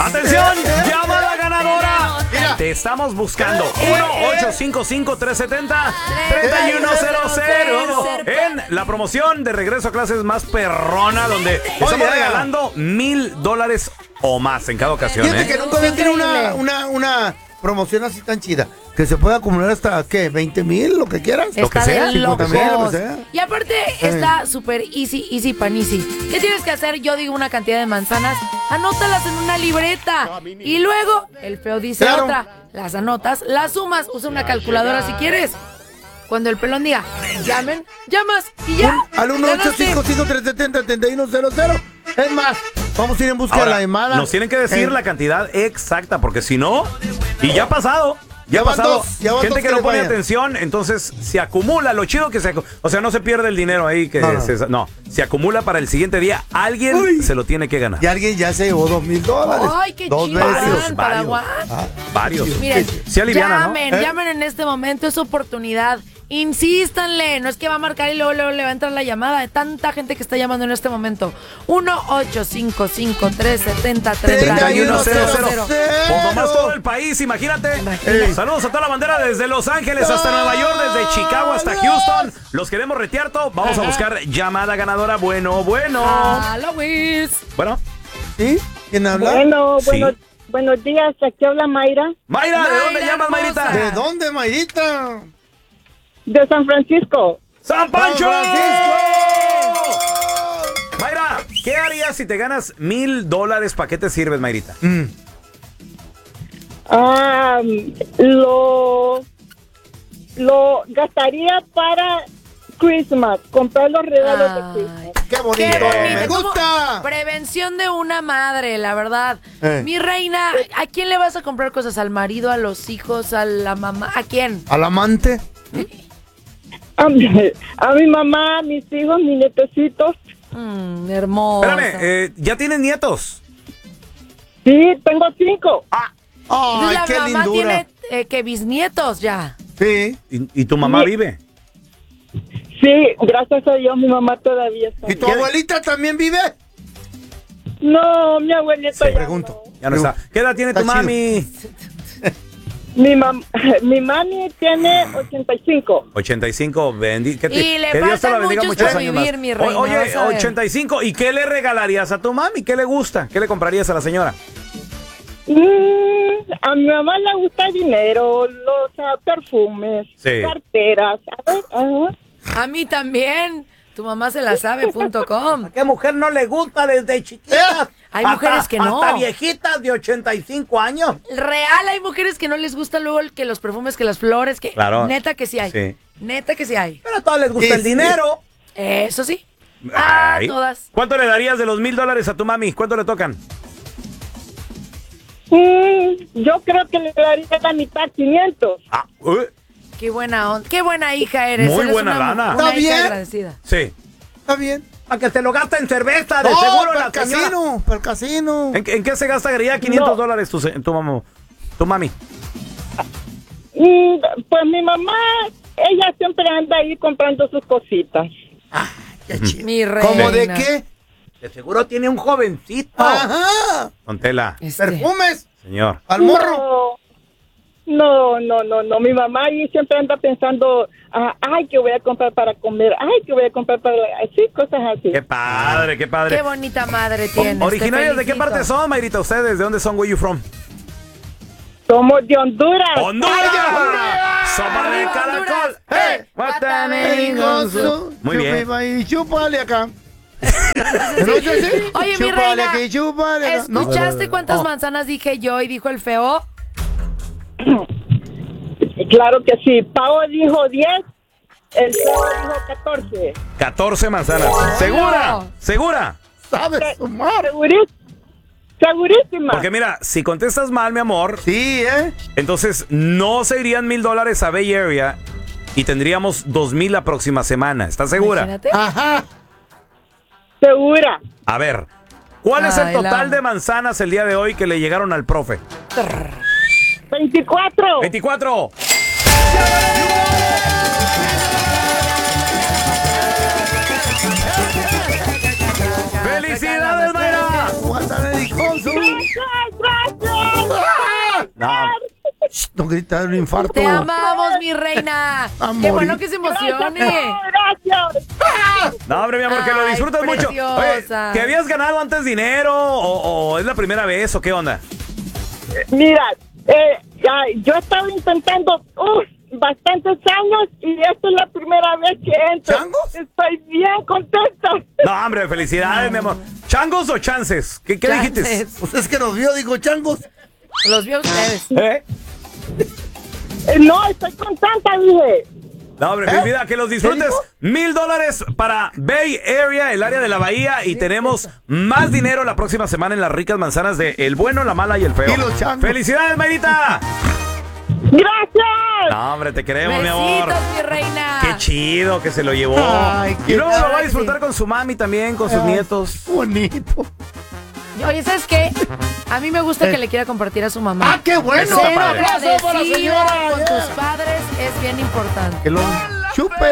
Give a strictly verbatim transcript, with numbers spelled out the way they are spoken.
¡Atención! ¡Llamada ganadora! Te estamos buscando. uno ocho cinco cinco, tres siete cero, tres uno cero cero en la promoción de regreso a clases más perrona, donde estamos regalando mil dólares o más en cada ocasión. Fíjate ¿eh? que nunca había tenido una, una, una promoción así tan chida. Que se puede acumular hasta, ¿qué? ¿veinte mil? Lo que quieras. Lo que Está sea. de cincuenta mil, lo locos. que sea. Y aparte está súper easy, easy pan easy. ¿Qué tienes que hacer? Yo digo una cantidad de manzanas, anótalas en una libreta. Y luego el feo dice Claro. otra. Las anotas, las sumas, usa una calculadora si quieres. Cuando el pelón diga, llamen, llamas y ya. Al uno ocho cinco cinco, tres siete cero, tres uno cero cero. Es más, vamos a ir en busca Ahora, de la llamada. nos tienen que decir Eh, la cantidad exacta, porque si no, y ya ha pasado. Ya Ya ha van pasado. dos, ya van Gente dos que que no le pone fallan. atención, entonces se acumula. Lo chido que se acu- o sea, no se pierde el dinero ahí. Que No, no. se, no, se acumula para el siguiente día. Alguien Uy. se lo tiene que ganar. Y alguien ya se llevó dos mil dólares. Ay, qué Dos chido. veces. Varios, Paraguay. varios. Ah, Varios. Miren, Sí aliviana, ¿no? llamen, ¿Eh? llamen en este momento, es oportunidad. Insístanle, no es que va a marcar y luego, luego le va a entrar la llamada de tanta gente que está llamando en este momento. uno ocho cinco cinco, tres siete cero, tres uno cero cero. Pues nomás todo el país, imagínate. Imagínate. Saludos a toda la bandera desde Los Ángeles hasta Nueva York, desde Chicago hasta Houston. Los queremos retearto. Vamos a buscar llamada ganadora. Bueno, bueno. Hola, Luis. Bueno, ¿Sí? ¿Quién habla? Bueno, Sí. bueno, buenos días, aquí habla Mayra, Mayra, ¿de dónde Mayra llamas, hermosa. Mayrita? ¿De dónde, Mayrita? de San Francisco. ¡San Pancho! ¡San Francisco! Mayra, ¿qué harías si te ganas mil dólares? ¿Para qué te sirves, Mayrita? Mm. Ah, lo, lo gastaría para Christmas, comprar los regalos de Ay, Christmas. ¡Qué bonito! qué bonito. ¡Me ¿Cómo? gusta! Prevención de una madre, la verdad. Eh. Mi reina, ¿a quién le vas a comprar cosas? ¿Al marido, a los hijos, a la mamá? ¿A quién? ¿Al amante? A mi, a mi mamá, a mis hijos, mis nietecitos. Mm, hermosa. Espérame, eh, ¿ya tienes nietos? Sí, tengo cinco. Ah, Entonces, ¡Ay, la qué mamá lindura! tiene eh, que bisnietos ya. Sí. ¿y, y tu mamá Sí. vive? Sí, gracias a Dios, mi mamá todavía está. ¿Y tu bien. abuelita también vive? No, mi abuelita Sí. ya Pregunto. no. Ya no está. ¿Qué edad tiene Está tu mami? Mi, mam mi mami tiene ochenta y cinco. ochenta y cinco, bendi que, te- Y le que Dios te la faltan bendiga muchos muchos por años vivir, más. mi reina, O- Oye, vas a ver. ochenta y cinco, ¿y qué le regalarías a tu mami? ¿Qué le gusta? ¿Qué le comprarías a la señora? Mm, a mi mamá le gusta el dinero, los ah, perfumes, Sí. carteras. A ver, ajá. A mí también. Tu mamá se la sabe punto com. ¿Qué mujer no le gusta desde chiquita? Hay mujeres que no. Hasta viejitas de ochenta y cinco años. Real, hay mujeres que no les gusta luego el- que los perfumes, que las flores, que Claro. neta que sí hay. Sí. Neta que sí hay. Pero a todas les gusta Sí, el sí. dinero. Eso sí. Ah, Ay. todas. ¿Cuánto le darías de los mil dólares a tu mami? ¿Cuánto le tocan? Mm, yo creo que le daría la mitad, quinientos. Ah, uh, Qué buena onda. Qué buena hija eres. Muy Eres buena una, lana. una ¿Está hija bien? agradecida. sí. Está bien. Para que se lo gasta en cerveza, de No, seguro para la el señora. casino, para el casino. ¿En, en qué se gastaría quinientos No. dólares tu, se- tu, mamá, tu mami? Mm, pues mi mamá, ella siempre anda ahí comprando sus cositas. Qué chido. Mi reina. ¿Cómo de qué? De seguro tiene un jovencito. Ajá. Don Tela, Este, Perfumes. señor. Al morro. No, no, no, no, no. Mi mamá ahí siempre anda pensando, ah, ay, que voy a comprar para comer, ay, que voy a comprar para... Así, cosas así. Qué padre, qué padre. Qué bonita madre tienes. ¿Originarios te de qué felicito. parte son, Mayrita? ¿Ustedes? ¿De dónde son? Where you from? Somos de Honduras. ¡Honduras! Honduras! ¡Sopa de Honduras! caracol! ¡Eh! ¡Guatamé! Muy bien. Y chúpale acá. ¿No es así? Oye, mi Chúpale reina, aquí, chúpale acá. ¿No? ¿escuchaste cuántas Oh. manzanas dije yo y dijo el feo? Claro que sí. Pau dijo diez, el Pau dijo catorce. catorce manzanas. ¿Segura? ¿Segura? ¿Sabes sumar? Segurísima. Segurísima. Porque mira, si contestas mal, mi amor, Sí, ¿eh? entonces no se irían mil dólares a Bay Area y tendríamos dos mil la próxima semana. ¿Estás segura? Imagínate. Ajá. Segura. A ver, ¿cuál es el Ay, la total amo. de manzanas el día de hoy que le llegaron al profe? veinticuatro. veinticuatro. ¡Felicidades, Mayra! Guatane de Consu. Gracias, gracias. Shh, no grita, un infarto. Te amamos, mi reina. A Qué morir. bueno que se emocione. Gracias. No, hombre, mi amor, que lo Ay, disfrutas mucho. Oye, preciosa. ¿que habías ganado antes dinero o, o es la primera vez o qué onda? Mira, eh, ya, yo he estado intentando uf, bastantes años y esta es la primera vez que entro. ¿Changos? Estoy bien contenta. No, hombre, felicidades, mi amor. ¿Changos o chances? ¿Qué, qué dijiste? Chances. Pues es que nos vio, digo, changos. Los vio a ustedes. ¿Eh? Eh, no, estoy contenta, dije. No, hombre, ¿Eh? mi vida, que los disfrutes. ¿Qué dijo? Mil dólares para Bay Area, el área de la bahía. Y tenemos más dinero la próxima semana en las ricas manzanas de El Bueno, la Mala y el Feo. Y los changos. ¡Felicidades, Mayrita! Gracias. No, hombre, te queremos, mi amor. Besitos, mi reina. Qué chido que se lo llevó. Ay, y qué luego lo va a padre. disfrutar con su mami también, con sus Ay, nietos. Bonito. Oye, ¿sabes qué? A mí me gusta Eh. que le quiera compartir a su mamá. ¡Ah, qué bueno! Eso está Ser padre. agradecido ¡Aplauso para la señora! con tus padres es bien importante. Que lo chupe.